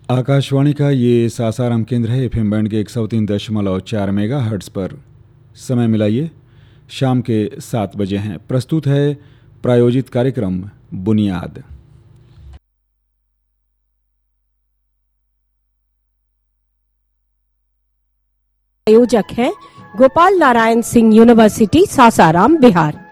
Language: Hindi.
आकाशवाणी का ये सासाराम केंद्र है। एफएम बैंड के 103.4 मेगाहर्ट्ज़ पर। समय मिलाइए शाम के 7 बजे हैं। प्रस्तुत है प्रायोजित कार्यक्रम बुनियाद। आयोजक हैं गोपाल नारायण सिंह यूनिवर्सिटी सासाराम बिहार।